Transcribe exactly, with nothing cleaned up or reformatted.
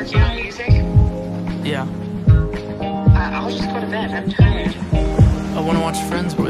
working on music? Yeah. I I'll just go to bed. I'm tired. I wanna watch Friends with